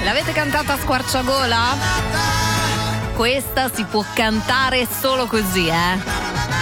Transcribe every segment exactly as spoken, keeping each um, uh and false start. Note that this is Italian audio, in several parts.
L'avete cantata a squarciagola? Questa si può cantare solo così, eh?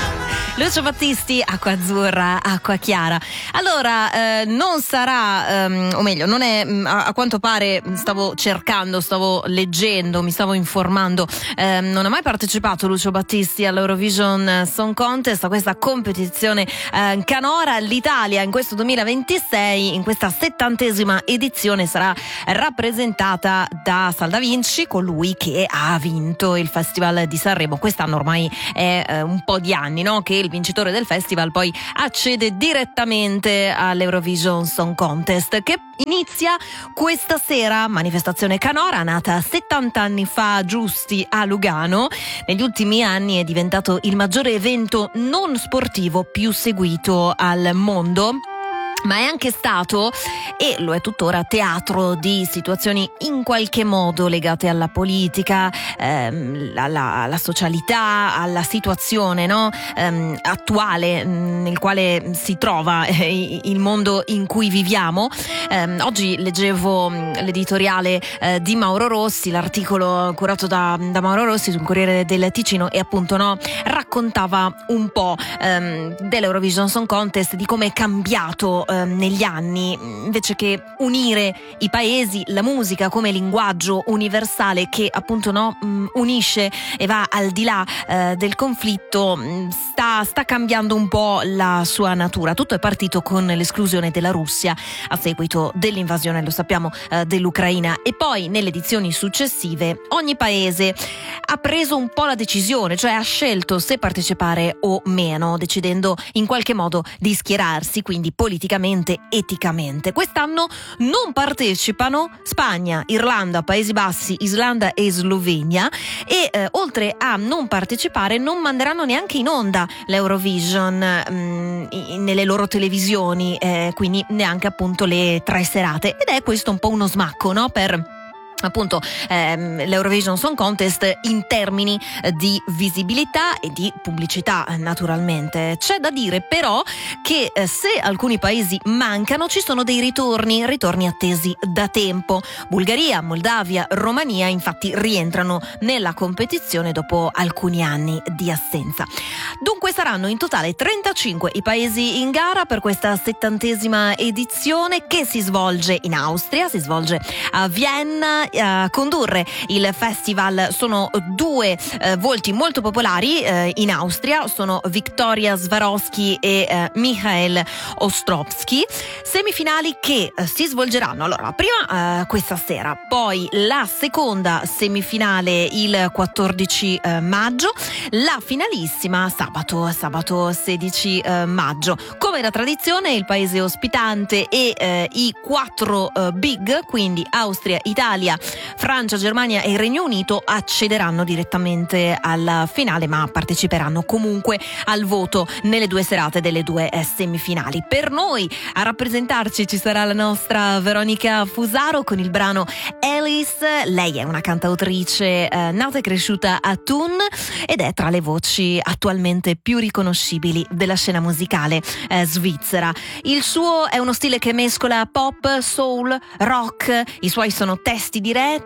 Lucio Battisti, Acqua Azzurra, Acqua Chiara. Allora, eh, non sarà, ehm, o meglio, non è, a, a quanto pare, stavo cercando, stavo leggendo, mi stavo informando, ehm, non ha mai partecipato Lucio Battisti all'Eurovision Song Contest, a questa competizione eh, canora. L'Italia in questo duemilaventisei, in questa settantesima edizione, sarà rappresentata da Sal Da Vinci, colui che ha vinto il Festival di Sanremo. Quest'anno ormai è eh, un po' di anni, no? Che il vincitore del festival poi accede direttamente all'Eurovision Song Contest, che inizia questa sera. Manifestazione canora nata settanta anni fa giusti a Lugano. Negli ultimi anni è diventato il maggiore evento non sportivo più seguito al mondo, ma è anche stato, e lo è tuttora, teatro di situazioni in qualche modo legate alla politica, ehm, alla, alla socialità, alla situazione, no? ehm, attuale mh, nel quale si trova eh, il mondo in cui viviamo. Ehm, oggi leggevo mh, l'editoriale eh, di Mauro Rossi, l'articolo curato da, da Mauro Rossi sul Corriere del Ticino, e appunto no, raccontava un po' ehm, dell'Eurovision Song Contest, di come è cambiato negli anni. Invece che unire i paesi, la musica come linguaggio universale che appunto no unisce e va al di là eh, del conflitto, sta, sta cambiando un po' la sua natura. Tutto è partito con l'esclusione della Russia a seguito dell'invasione, lo sappiamo, eh, dell'Ucraina, e poi nelle edizioni successive ogni paese ha preso un po' la decisione, cioè ha scelto se partecipare o meno, decidendo in qualche modo di schierarsi, quindi politicamente, eticamente. Quest'anno non partecipano Spagna, Irlanda, Paesi Bassi, Islanda e Slovenia, e eh, oltre a non partecipare non manderanno neanche in onda l'Eurovision mh, nelle loro televisioni, eh, quindi neanche appunto le tre serate, ed è questo un po' uno smacco, no? Per appunto ehm, l'Eurovision Song Contest in termini eh, di visibilità e di pubblicità, naturalmente. C'è da dire però che eh, se alcuni paesi mancano, ci sono dei ritorni, ritorni attesi da tempo. Bulgaria, Moldavia, Romania infatti rientrano nella competizione dopo alcuni anni di assenza. Dunque saranno in totale trentacinque i paesi in gara per questa settantesima edizione, che si svolge in Austria, si svolge a Vienna. A condurre il festival sono due eh, volti molto popolari eh, in Austria, sono Viktoria Swarovski e eh, Michael Ostrovsky. Semifinali che eh, si svolgeranno, allora, prima eh, questa sera, poi la seconda semifinale il quattordici eh, maggio, la finalissima sabato, sabato sedici eh, maggio. Come da tradizione, il paese ospitante e eh, i quattro eh, big, quindi Austria, Italia, Francia, Germania e il Regno Unito, accederanno direttamente alla finale, ma parteciperanno comunque al voto nelle due serate delle due eh, semifinali. Per noi a rappresentarci ci sarà la nostra Veronica Fusaro con il brano Alice. Lei è una cantautrice eh, nata e cresciuta a Thun ed è tra le voci attualmente più riconoscibili della scena musicale eh, svizzera. Il suo è uno stile che mescola pop, soul, rock. I suoi sono testi diretti,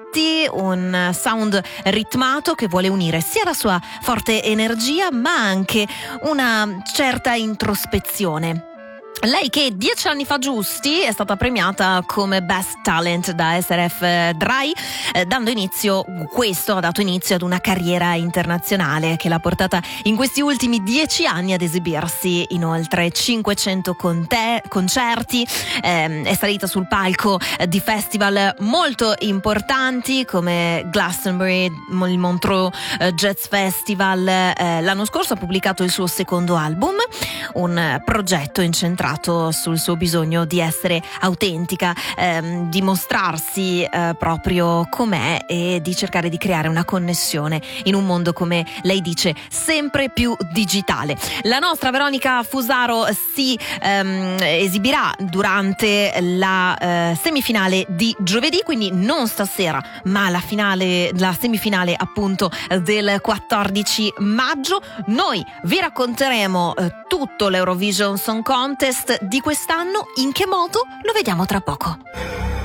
un sound ritmato che vuole unire sia la sua forte energia ma anche una certa introspezione. Lei che dieci anni fa giusti è stata premiata come Best Talent da S R F Drai, eh, dando inizio, questo ha dato inizio ad una carriera internazionale che l'ha portata in questi ultimi dieci anni ad esibirsi in oltre cinquecento conte- concerti, eh, è salita sul palco di festival molto importanti come Glastonbury, il Montreux eh, Jazz Festival. Eh, l'anno scorso ha pubblicato il suo secondo album, un progetto incentrato sul suo bisogno di essere autentica, ehm, di mostrarsi eh, proprio com'è e di cercare di creare una connessione in un mondo, come lei dice, sempre più digitale. La nostra Veronica Fusaro si ehm, esibirà durante la eh, semifinale di giovedì, quindi non stasera ma la finale, la semifinale appunto del quattordici maggio. Noi vi racconteremo eh, tutto l'Eurovision Song Contest di quest'anno. In che modo? Lo vediamo tra poco.